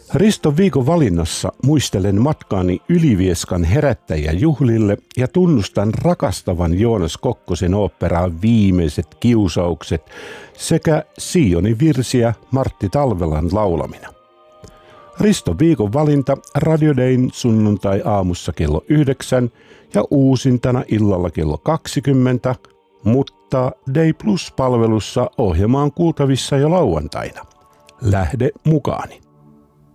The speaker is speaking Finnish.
Riston viikon valinnassa muistelen matkaani Ylivieskan herättäjäjuhlille ja tunnustan rakastavan Joonas Kokkosen oopperaan Viimeiset kiusaukset sekä Sionin virsiä Martti Talvelan laulamina. Riston viikon valinta Radio Dayn sunnuntai aamussa kello 9 ja uusintana illalla kello 20, mutta Day Plus-palvelussa ohjelma on kuultavissa jo lauantaina. Lähde mukaani.